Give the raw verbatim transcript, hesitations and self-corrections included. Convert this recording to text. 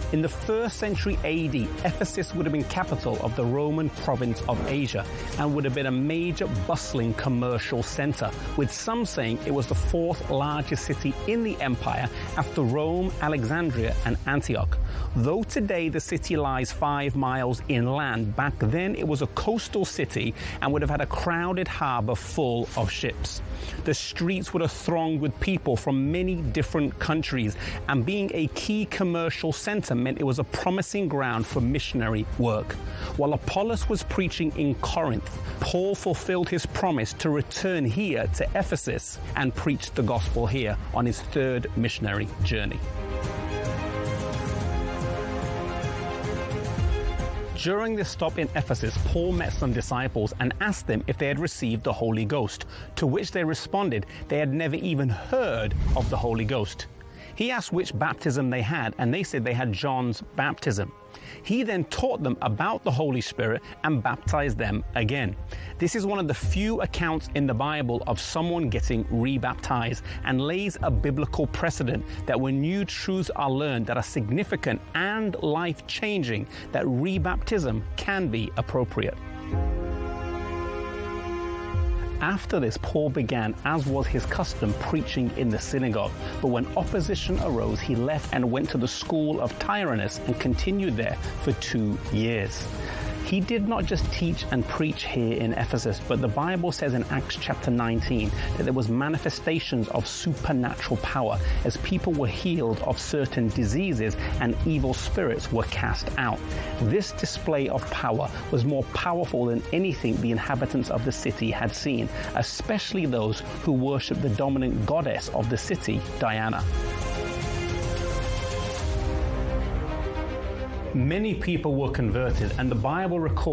In the first century A D, Ephesus would have been capital of the Roman province of Asia and would have been a major bustling commercial center, with some saying it was the fourth largest city in the empire after Rome, Alexandria, and Antioch. Though today the city lies five miles inland, back then it was a coastal city and would have had a crowded harbor full of ships. The streets would have thronged with people from many different countries, and being a key commercial center meant it was a promising ground for missionary work. While Apollos was preaching in Corinth, Paul fulfilled his promise to return here to Ephesus and preach the gospel here on his third missionary journey. During this stop in Ephesus, Paul met some disciples and asked them if they had received the Holy Ghost, to which they responded they had never even heard of the Holy Ghost. He asked which baptism they had, and they said they had John's baptism. He then taught them about the Holy Spirit and baptized them again. This is one of the few accounts in the Bible of someone getting rebaptized, and lays a biblical precedent that when new truths are learned that are significant and life-changing, that rebaptism can be appropriate. After this, Paul began, as was his custom, preaching in the synagogue. But when opposition arose, he left and went to the school of Tyrannus and continued there for two years. He did not just teach and preach here in Ephesus, but the Bible says in Acts chapter nineteen that there was manifestations of supernatural power as people were healed of certain diseases and evil spirits were cast out. This display of power was more powerful than anything the inhabitants of the city had seen, especially those who worshiped the dominant goddess of the city, Diana. Many people were converted, and the Bible records